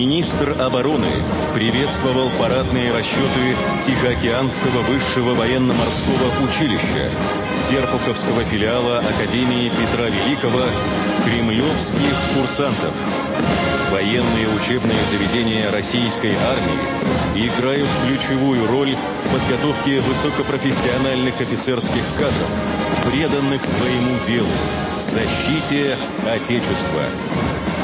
Министр обороны приветствовал парадные расчеты Тихоокеанского высшего военно-морского училища, Серпуховского филиала Академии Петра Великого, кремлевских курсантов. Военные учебные заведения российской армии играют ключевую роль в подготовке высокопрофессиональных офицерских кадров, преданных своему делу, защите Отечества.